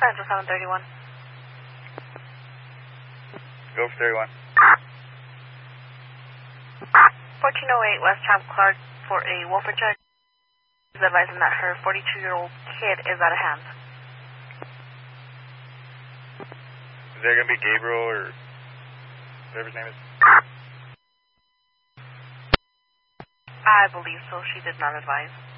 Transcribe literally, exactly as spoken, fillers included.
Central seven thirty-one. Go for thirty-one. fourteen oh eight West Champ Clark for a welfare check. Is advising that her forty-two-year-old kid is out of hand. Is there going to be Gabriel or whatever his name is? I believe so. She did not advise.